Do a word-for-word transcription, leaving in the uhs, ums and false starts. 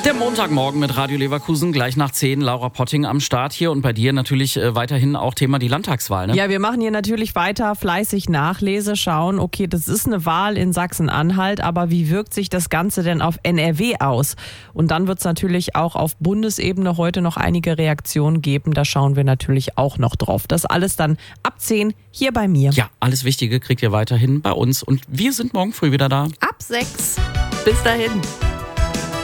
Der Montagmorgen mit Radio Leverkusen, gleich nach zehn. Laura Potting am Start hier und bei dir natürlich äh, weiterhin auch Thema die Landtagswahl, ne? Ja, wir machen hier natürlich weiter fleißig Nachlese, schauen, okay, das ist eine Wahl in Sachsen-Anhalt, aber wie wirkt sich das Ganze denn auf N R W aus? Und dann wird es natürlich auch auf Bundesebene heute noch einige Reaktionen geben, da schauen wir natürlich auch noch drauf. Das alles dann ab zehn hier bei mir. Ja, alles Wichtige kriegt ihr weiterhin bei uns und wir sind morgen früh wieder da. Ab sechs. Bis dahin.